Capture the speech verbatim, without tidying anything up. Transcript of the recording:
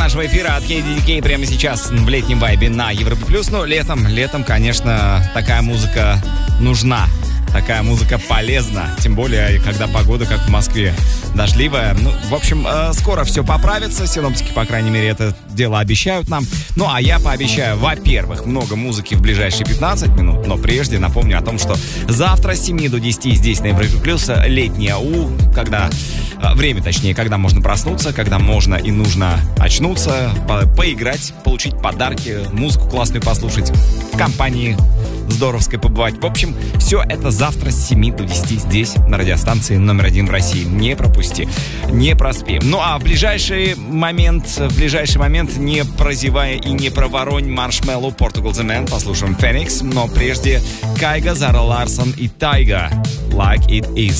нашего эфира от кей ди ди кей прямо сейчас в летнем вайбе на Европе плюс. Ну, летом, летом, конечно, такая музыка нужна. Такая музыка полезна, тем более, когда погода, как в Москве, дождливая. Ну, в общем, э, скоро все поправится. Синоптики, по крайней мере, это дело обещают нам. Ну, а я пообещаю, во-первых, много музыки в ближайшие пятнадцать минут. Но прежде напомню о том, что завтра с семи до десяти здесь на Европе плюс летняя АУ, когда... Э, время, точнее, когда можно проснуться, когда можно и нужно очнуться, по- поиграть, получить подарки, музыку классную послушать, в компании здоровской побывать. В общем, все это завтра с семи до десяти здесь, на радиостанции номер один в России. Не пропусти, не проспи. Ну а в ближайший момент, в ближайший момент, не прозевая и не проворонь, Marshmello, Portugal The Man, послушаем Phoenix, но прежде Кайга, Зара Ларсон и Тайга, Like It Is.